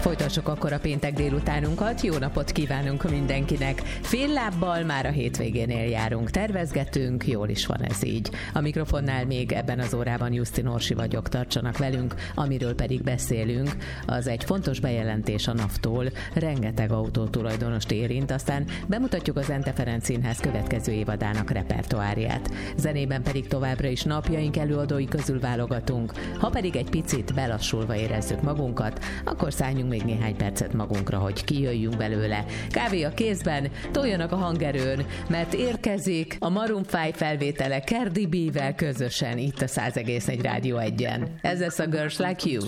Folytassuk akkor a péntek délutánunkat, jó napot kívánunk mindenkinek. Fél lábbal már a hétvégénél járunk, tervezgetünk, jól is van ez így. A mikrofonnál még ebben az órában Jusztin Orsi vagyok, tartsanak velünk, amiről pedig beszélünk, az egy fontos bejelentés a NAV-tól, rengeteg autótulajdonost érint, aztán bemutatjuk az Ente Ferenc Színház következő évadának repertoárját. Zenében pedig továbbra is napjaink előadói közül válogatunk, ha pedig egy picit belassulva érezzük magunkat, akkor szálljunk még néhány percet magunkra, hogy kijöjjünk belőle. Kávé a kézben, toljanak a hangerőn, mert érkezik a Maroon 5 felvétele Cardi B-vel közösen itt a 100,4 Rádió 1-en. Ez lesz a Girls Like You.